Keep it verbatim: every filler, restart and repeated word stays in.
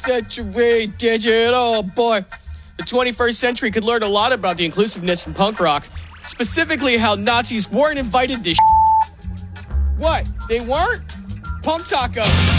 century digital boy. The twenty-first century could learn a lot about the inclusiveness from punk rock, specifically how Nazis weren't invited to sh- What? They weren't? Punk taco.